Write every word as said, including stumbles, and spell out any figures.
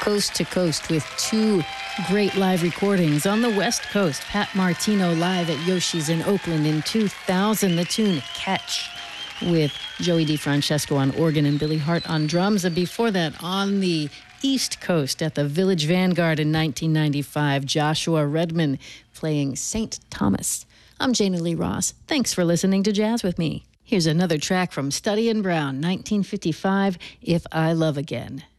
coast to coast with two great live recordings. On the West Coast, Pat Martino live at Yoshi's in Oakland in two thousand. The tune Catch with Joey DeFrancesco on organ and Billy Hart on drums. And before that, on the East Coast at the Village Vanguard in nineteen ninety-five, Joshua Redman playing Saint Thomas. I'm Jana Lee Ross. Thanks for listening to Jazz with me. Here's another track from Study and Brown, nineteen fifty-five, If I Love Again.